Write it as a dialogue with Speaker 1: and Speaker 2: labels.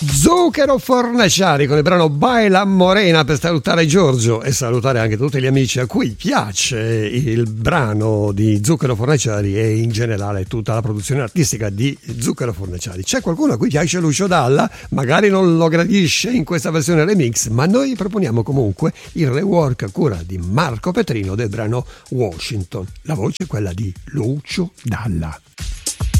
Speaker 1: Zucchero Fornaciari con il brano Baila Morena, per salutare Giorgio e salutare anche tutti gli amici a cui piace il brano di Zucchero Fornaciari e in generale tutta la produzione artistica di Zucchero Fornaciari. C'è qualcuno a cui piace Lucio Dalla, magari non lo gradisce in questa versione remix, ma noi proponiamo comunque il rework a cura di Marco Petrino del brano Washington. La voce è quella di Lucio Dalla.